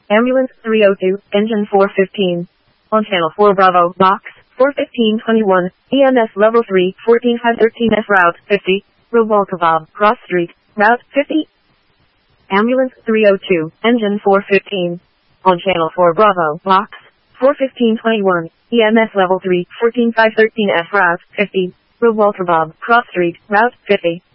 Ambulance 302, engine 415. On channel 4 Bravo, box 41521, EMS level 3, 14513F route 50, Robalcabab, Cross Street, route 50. Ambulance 302, engine 415. On channel 4 Bravo, box 41521, EMS level 3, 14513F route 50, Robalcabab, Cross Street, route 50.